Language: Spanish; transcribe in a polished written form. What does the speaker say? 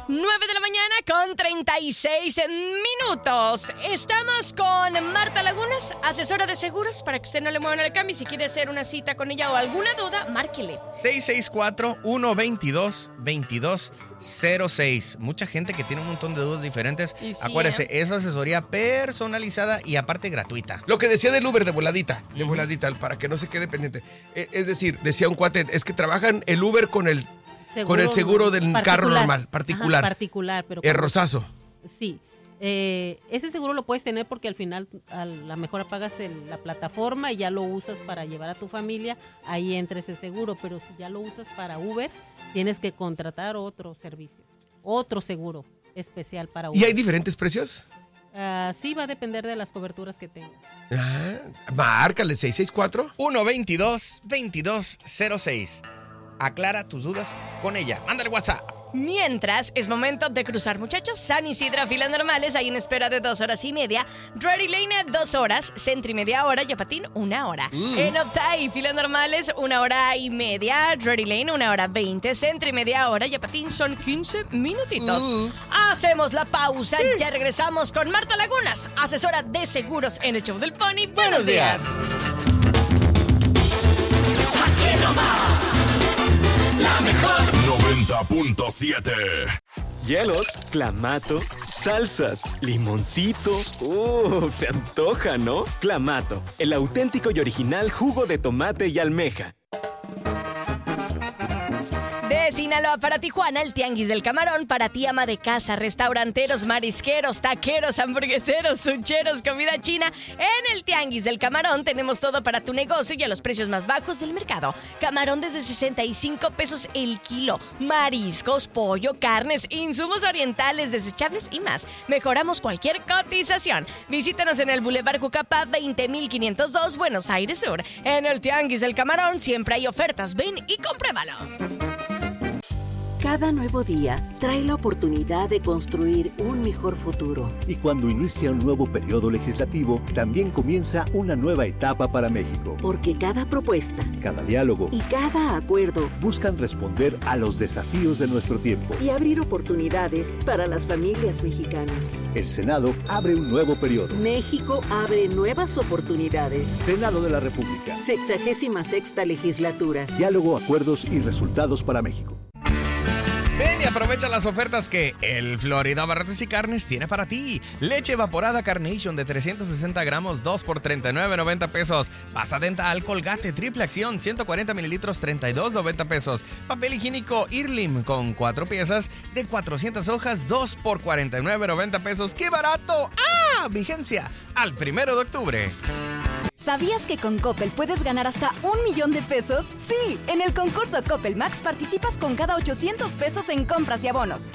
9 de la mañana con 36 minutos. Estamos con Marta Lagunas, asesora de seguros, para que usted no le muevan el cambio. Si quiere hacer una cita con ella o alguna duda, márquele. 664-122-2206. Mucha gente que tiene un montón de dudas diferentes. Sí, acuérdese, es asesoría personalizada y aparte gratuita. Lo que decía del Uber de voladita, para que no se quede pendiente. Es decir, decía un cuate, es que trabajan el Uber con el seguro del carro normal, particular. Ajá, particular, pero... El rosazo. Sí. Ese seguro lo puedes tener porque al final a la mejor apagas la plataforma y ya lo usas para llevar a tu familia, ahí entra ese seguro, pero si ya lo usas para Uber, tienes que contratar otro servicio, otro seguro especial para Uber. ¿Y hay diferentes precios? Sí, va a depender de las coberturas que tenga. Márcale 664-122-2206. Aclara tus dudas con ella. Mándale WhatsApp. Mientras, es momento de cruzar, muchachos. San Isidro, filas normales, hay una espera de 2 horas y media. Drury Lane, 2 horas. Centro y media hora. Yapatín, 1 hora. En Optay, filas normales, 1 hora y media. Drury Lane, 1 hora 20. Centro y media hora. Yapatín, son 15 minutitos. Hacemos la pausa. Ya regresamos con Marta Lagunas, asesora de seguros en el Show del Pony. Buenos días. Aquí nomás, la mejor 90.7. Hielos, clamato, salsas, limoncito. Se antoja, ¿no? Clamato, el auténtico y original jugo de tomate y almeja. De Sinaloa para Tijuana, el Tianguis del Camarón, para ti ama de casa, restauranteros, marisqueros, taqueros, hamburgueseros, sucheros, comida china. En el Tianguis del Camarón tenemos todo para tu negocio y a los precios más bajos del mercado. Camarón desde 65 pesos el kilo, mariscos, pollo, carnes, insumos orientales, desechables y más. Mejoramos cualquier cotización. Visítanos en el Boulevard Jucapá 20502, Buenos Aires Sur. En el Tianguis del Camarón siempre hay ofertas. Ven y compruébalo. Cada nuevo día trae la oportunidad de construir un mejor futuro. Y cuando inicia un nuevo periodo legislativo, también comienza una nueva etapa para México. Porque cada propuesta, cada diálogo y cada acuerdo buscan responder a los desafíos de nuestro tiempo y abrir oportunidades para las familias mexicanas. El Senado abre un nuevo periodo. México abre nuevas oportunidades. Senado de la República. 66ª legislatura. Diálogo, acuerdos y resultados para México. Ven y aprovecha las ofertas que el Florida Barrotes y Carnes tiene para ti. Leche evaporada Carnation de 360 gramos, 2 por $39.90. Pasta dental Colgate triple acción, 140 mililitros, $32.90. Papel higiénico Irlim con 4 piezas de 400 hojas, 2 por $49.90. ¡Qué barato! ¡Ah! Vigencia al 1 de octubre. ¿Sabías que con Coppel puedes ganar hasta $1,000,000? Sí, en el concurso Coppel Max participas con cada 800 pesos en compras y abonos.